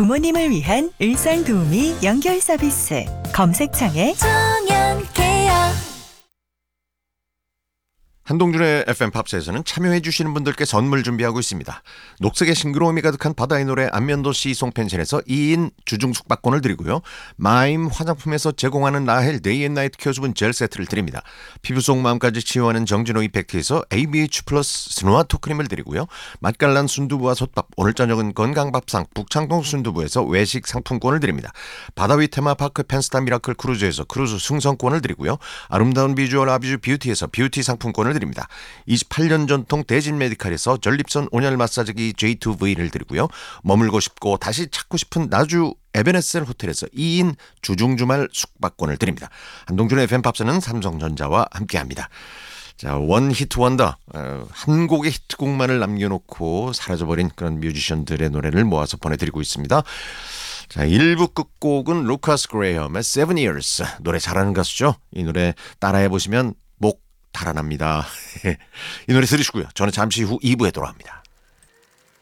부모님을 위한 일상도우미 연결 서비스. 검색창에 청년케어. 한동준의 FM 팝스에서는 참여해 주시는 분들께 선물 준비하고 있습니다. 녹색의 싱그러움이 가득한 바다의 노래 안면도 시송 펜션에서 2인 주중 숙박권을 드리고요. 마임 화장품에서 제공하는 라헬 데이앤나이트 큐어수분 젤 세트를 드립니다. 피부 속 마음까지 치유하는 정진호 이펙트에서 ABH 플러스 스노아토 크림을 드리고요. 맛깔난 순두부와 솥밥, 오늘 저녁은 건강밥상 북창동 순두부에서 외식 상품권을 드립니다. 바다위 테마파크 펜스타 미라클 크루즈에서 크루즈 승선권을 드리고요. 아름다운 비주얼 아비주 뷰티에서 뷰티 상품권을 드립니다. 28년 전통 대진 메디칼에서 전립선 온열 마사지기 J2V를 드리고요. 머물고 싶고 다시 찾고 싶은 나주 에베네셀 호텔에서 2인 주중 주말 숙박권을 드립니다. 한동준의 FM 팝스는 삼성전자와 함께합니다. 자, 원 히트 원더, 한 곡의 히트곡만을 남겨놓고 사라져버린 그런 뮤지션들의 노래를 모아서 보내드리고 있습니다. 자, 1부 끝곡은 루카스 그레이엄의 7 Years. 노래 잘하는 가수죠. 이 노래 따라해보시면 목 달아납니다. 이 노래 들으시고요. 저는 잠시 후 2부에 돌아옵니다.